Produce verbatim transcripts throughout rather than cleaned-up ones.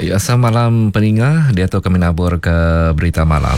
Ya, selamat malam pendengar. Dia tu kami nabur ke berita malam.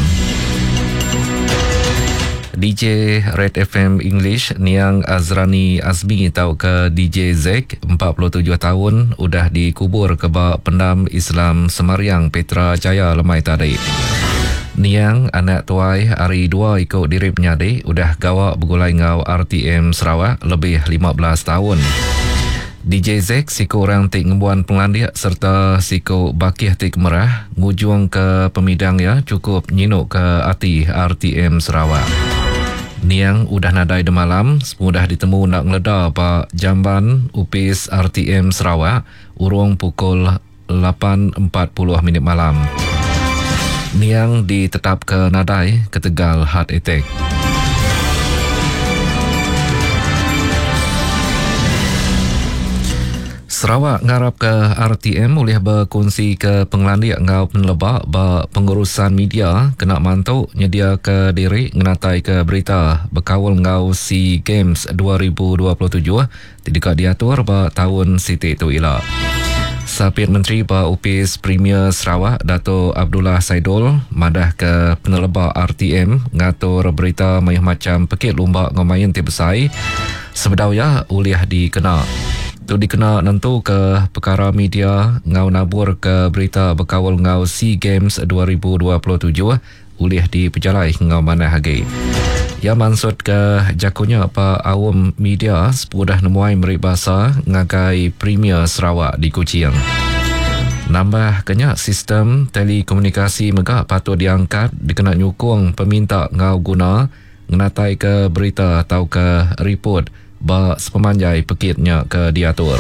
D J Red F M English Niang Azrani Azmi tahu ke D J Zek empat puluh tujuh tahun udah dikubur ke bak pendam Islam Semariang Petra Jaya lemai tadi. Niang anak tuai hari dua ikut diri penyadi udah gawak bergulai ngau R T M Sarawak lebih lima belas tahun. D J Zek siku orang tik ngembuan pengelandia serta siku bakih tik merah ngujung ke pemidang ya cukup nyinuk ke hati R T M Sarawak. Niang udah nadai de malam semudah ditemu nak ngeleda pak jamban upis R T M Sarawak urung pukul lapan empat puluh minit malam. Niang ditetap ke nadai ke Tegal heart attack. Sarawak ngarap ke R T M boleh berkongsi ke pengelandia ngau penelebak ba pengurusan media kena mantau nyedia ke diri ngenatai ke berita berkawal ngau SEA Games dua ribu dua puluh tujuh tidak diatur ba tahun siti itu ila. Sapit Menteri ba Upis Premier Sarawak Dato' Abdullah Saidul madah ke penelebak R T M ngatur berita mayah macam pekit lumba ngomayan tibesai sebedau ya uliah dikena. Tu dikena nentu ke perkara media ngau nabur ke berita berkawal ngau SEA Games dua ribu dua puluh tujuh ulih di pejalai ngau mana hagi. Ya maksud ke jakunya apa awam media sepudah nemuai merik bahasa ngagai Premier Sarawak di Kuching. Nambah kenyak sistem telekomunikasi megah patut diangkat dikena nyukung peminta ngau guna ngenatai ke berita atau ke report ba sepemanjai pekitnya ke diatur.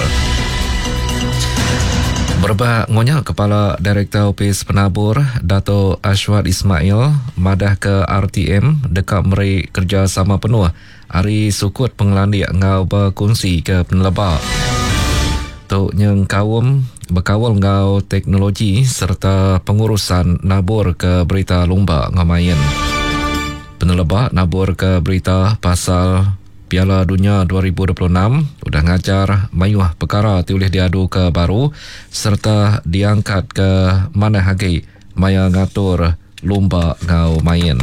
Berbah ngonya Kepala Direktur Upis Penabur Dato' Ashwat Ismail madah ke R T M dekat meri kerjasama penuh hari sukut pengelandia ngau berkongsi ke penelebak. Tok nyeng kawum berkawal ngau teknologi serta pengurusan nabur ke berita lumba ngamayan. Penelebak nabur ke berita pasal Piala Dunia dua ribu dua puluh enam udah ngajar mayuh perkara diulih diadu ke baru serta diangkat ke mana hagi maya ngatur lumba ngau main.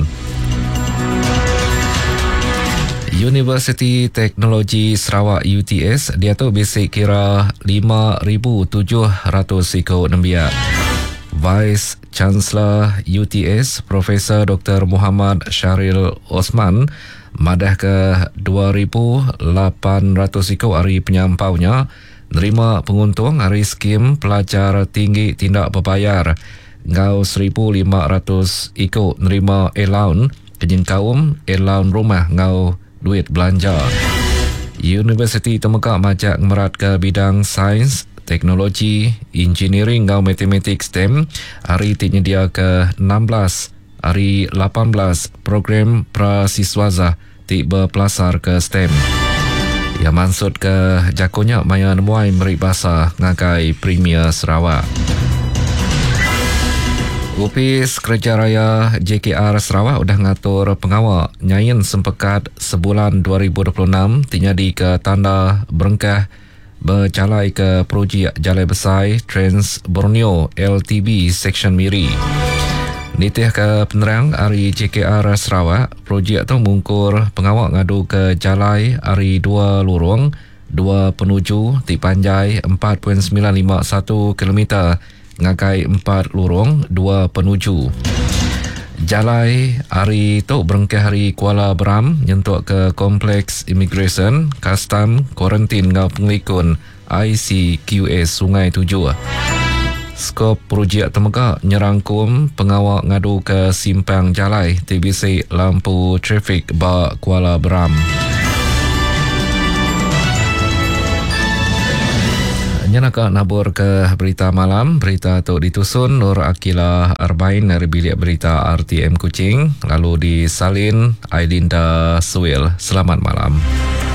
Universiti Teknologi Sarawak U T S dia tu basic kira lima ribu tujuh ratus ikut nembiak. Vice Chancellor U T S Profesor Doktor Muhammad Syahril Osman madah ke dua ribu lapan ratus ikut hari penyampaunya nerima penguntung hari skim pelajar tinggi tindak berbayar ngau seribu lima ratus ikut nerima allowance kejen kaum allowance rumah ngau duit belanja. Universiti Temekak majak merat ke bidang sains, teknologi, engineering ngau matematik STEM hari tinyedia ke enam belas hari lapan belas program prasiswaza tiba pelasar ke STEM. Ya maksud ke jakunya maya nemuai merik bahasa ngagai Premier Sarawak. Upis Kerja Raya J K R Sarawak udah ngatur pengawal nyayin sempekat sebulan dua ribu dua puluh enam tinyadi ke tanda berengkah bercalai ke projek Jalai Besar Trans Borneo L T B Section Miri. Nitih ke penerang hari J K R Sarawak, projek tu mungkur pengawal ngadu ke jalai hari dua lorong, dua penuju di panjai empat perpuluhan sembilan lima satu kilometer, ngagai empat lorong, dua penuju. Jalai hari tu berengkah hari Kuala Beram nyentuk ke Kompleks Immigration, Custom, Kuarantin ngau pengelikun I C Q S Sungai Tujuh. Skop projek Temegak nyerangkum pengawal ngadu ke simpang jalai T B C lampu trafik ba Kuala Beram. Nyanaka nabur ke berita malam, berita tu ditusun Nur Akilah Arbain dari bilik berita R T M Kuching, lalu disalin Ailinda Suil. Selamat malam.